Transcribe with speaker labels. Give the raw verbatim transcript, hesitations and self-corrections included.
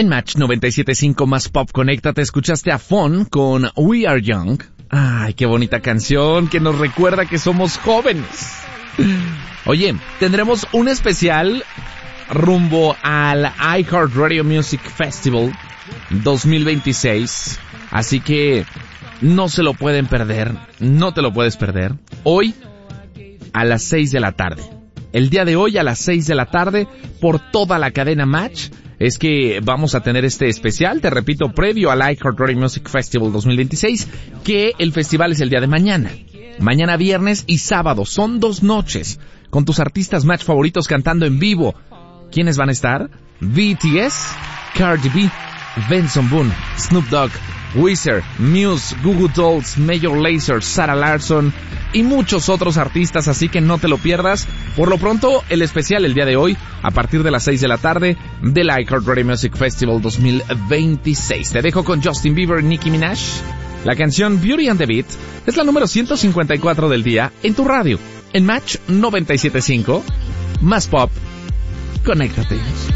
Speaker 1: En Match noventa y siete punto cinco más Pop, conéctate, escuchaste a Fon con We Are Young. Ay, qué bonita canción que nos recuerda que somos jóvenes. Oye, tendremos un especial rumbo al iHeartRadio Music Festival dos mil veintiséis. Así que no se lo pueden perder, no te lo puedes perder. Hoy a las seis de la tarde. El día de hoy a las seis de la tarde por toda la cadena Match. Es que vamos a tener este especial, te repito, previo al iHeartRadio Music Festival dos mil veintiséis, que el festival es el día de mañana. Mañana viernes y sábado, son dos noches, con tus artistas Match favoritos cantando en vivo. ¿Quiénes van a estar? B T S, Cardi B, Benson Boone, Snoop Dogg, Weezer, Muse, Goo Goo Dolls, Major Lazer, Sarah Larsson y muchos otros artistas, así que no te lo pierdas. Por lo pronto, el especial el día de hoy, a partir de las seis de la tarde, del iHeartRadio Music Festival dos mil veintiséis. Te dejo con Justin Bieber y Nicki Minaj. La canción Beauty and the Beat es la número ciento cincuenta y cuatro del día en tu radio. En Match noventa y siete punto cinco, más Pop, conéctate.